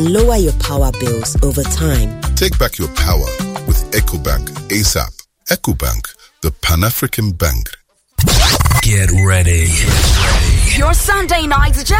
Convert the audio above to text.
Lower your power bills over time. Take back your power with EcoBank ASAP. EcoBank, the Pan-African Bank. Get ready. Your Sunday night